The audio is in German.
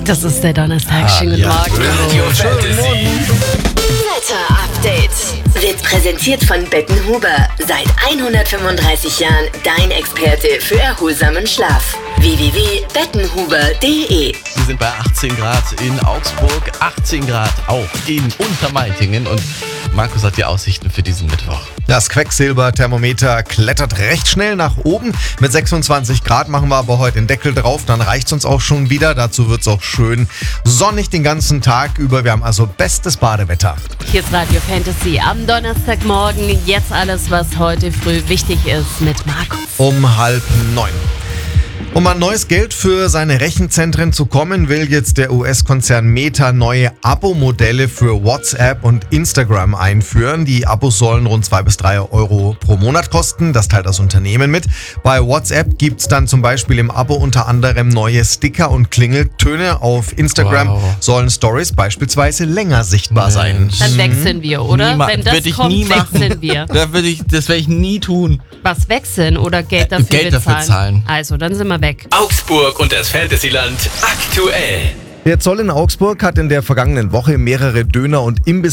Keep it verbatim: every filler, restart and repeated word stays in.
Das ist der Donnerstag. Ah, Schönen guten ja. Morgen. Radio Fantasy. Wetter-Update wird präsentiert von Bettenhuber. Seit hundertfünfunddreißig Jahren dein Experte für erholsamen Schlaf. w w w punkt bettenhuber punkt d e Wir sind bei achtzehn Grad in Augsburg, achtzehn Grad auch in Untermeitingen und Markus hat die Aussichten für diesen Mittwoch. Das Quecksilberthermometer klettert recht schnell nach oben. Mit sechsundzwanzig Grad machen wir aber heute den Deckel drauf. Dann reicht es uns auch schon wieder. Dazu wird es auch schön sonnig den ganzen Tag über. Wir haben also bestes Badewetter. Hier ist Radio Fantasy am Donnerstagmorgen. Jetzt alles, was heute früh wichtig ist mit Markus. Um halb neun. Um an neues Geld für seine Rechenzentren zu kommen, will jetzt der U S-Konzern Meta neue Abo-Modelle für WhatsApp und Instagram einführen. Die Abos sollen rund zwei bis drei Euro pro Monat kosten. Das teilt das Unternehmen mit. Bei WhatsApp gibt es dann zum Beispiel im Abo unter anderem neue Sticker und Klingeltöne. Auf Instagram Wow. sollen Stories beispielsweise länger sichtbar sein. Dann wechseln wir, oder? Niema- Wenn das würd ich kommt, nie machen. wechseln wir. Da würde ich, das werde ich nie tun. Was wechseln oder Geld dafür Geld dafür bezahlen? zahlen. Also, dann sind wir weg. Augsburg und das Fantasyland aktuell. Der Zoll in Augsburg hat in der vergangenen Woche mehrere Döner- und Imbiss